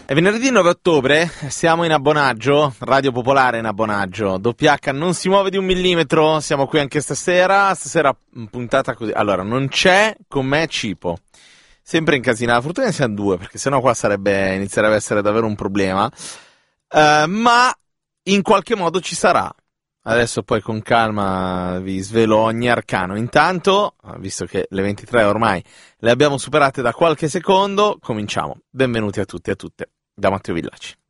È venerdì 9 ottobre, siamo in abbonaggio, Radio Popolare in abbonaggio, WH non si muove di un millimetro, siamo qui anche stasera puntata così. Allora, non c'è con me Cipo, sempre incasinato, fortuna che siamo due, perché sennò qua inizierebbe a essere davvero un problema, ma in qualche modo ci sarà. Adesso poi con calma vi svelo ogni arcano. Intanto, visto che le 23 ormai le abbiamo superate da qualche secondo, cominciamo. Benvenuti a tutti e a tutte da Matteo Villaci.